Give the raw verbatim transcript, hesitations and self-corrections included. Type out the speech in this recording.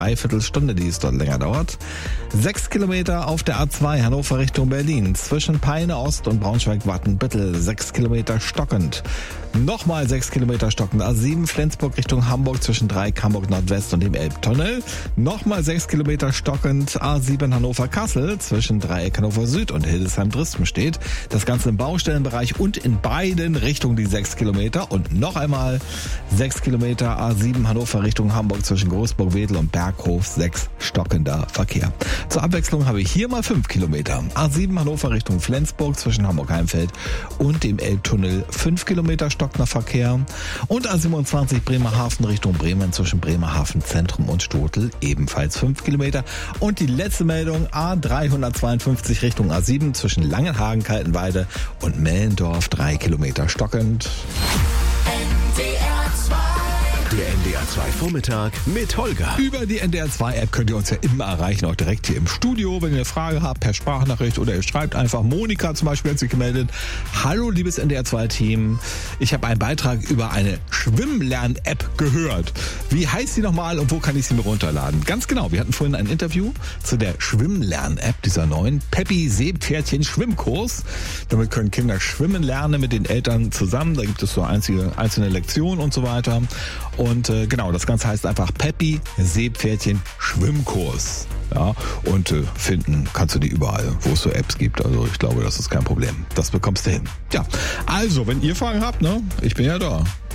Dreiviertelstunde, die es dort länger dauert. Sechs Kilometer auf der A zwei Hannover Richtung Berlin. Zwischen Peine Ost und Braunschweig-Wattenbüttel. Sechs Kilometer stockend. Nochmal sechs Kilometer stockend. A sieben Flensburg Richtung Hamburg zwischen Dreieck Hamburg Nordwest und dem Elbtunnel. Nochmal sechs Kilometer stockend. A sieben Hannover Kassel zwischen Dreieck Hannover Süd und Hildesheim-Dresden steht. Das Ganze im Baustellenbereich und in beiden Richtungen die sechs Kilometer. Und noch einmal sechs Kilometer A sieben Hannover Richtung Hamburg zwischen Großburg-Wedel und Berghof. sechs stockender Verkehr. Zur Abwechslung habe ich hier mal fünf Kilometer. A sieben Hannover Richtung Flensburg zwischen Hamburg-Heimfeld und dem Elbtunnel. fünf Kilometer stockender Verkehr. Und A siebenundzwanzig Bremerhaven Richtung Bremen zwischen Bremerhaven Zentrum und Stotel. Ebenfalls fünf Kilometer. Und die letzte Meldung A dreihundertzweiundfünfzig Richtung A sieben zwischen Langenhagen, Kaltenweide und Mellendorf. drei Kilometer stockend. Der N D R zwei Vormittag mit Holger. Über die N D R zwei App könnt ihr uns ja immer erreichen, auch direkt hier im Studio. Wenn ihr eine Frage habt, per Sprachnachricht oder ihr schreibt einfach, Monika zum Beispiel hat sich gemeldet. Hallo liebes N D R zwei Team, ich habe einen Beitrag über eine Schwimmlern-App gehört. Wie heißt sie nochmal und wo kann ich sie mir runterladen? Ganz genau, wir hatten vorhin ein Interview zu der Schwimmlern-App, dieser neuen Peppi Seepferdchen Schwimmkurs. Damit können Kinder schwimmen lernen mit den Eltern zusammen. Da gibt es so einzige, einzelne Lektionen und so weiter. Und äh, genau, das Ganze heißt einfach Peppi Seepferdchen Schwimmkurs. Ja, und äh, finden kannst du die überall, wo es so Apps gibt. Also ich glaube, das ist kein Problem. Das bekommst du hin. Ja, also, wenn ihr Fragen habt, ne, ich bin ja da.